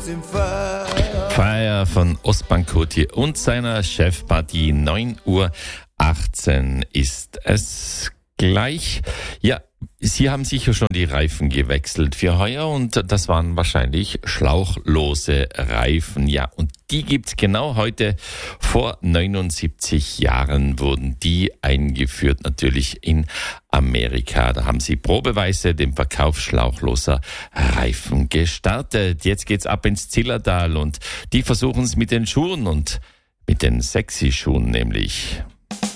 Fire von Osman Koti und seiner Chefpartie. 9:18 Uhr ist es gleich. Ja, Sie haben sicher schon die Reifen gewechselt für heuer und das waren wahrscheinlich schlauchlose Reifen. Ja, und die gibt's genau heute. Vor 79 Jahren wurden die eingeführt, natürlich in Amerika. Da haben sie probeweise den Verkauf schlauchloser Reifen gestartet. Jetzt geht's ab ins Zillertal und die versuchen es mit den Schuhen und mit den sexy Schuhen nämlich.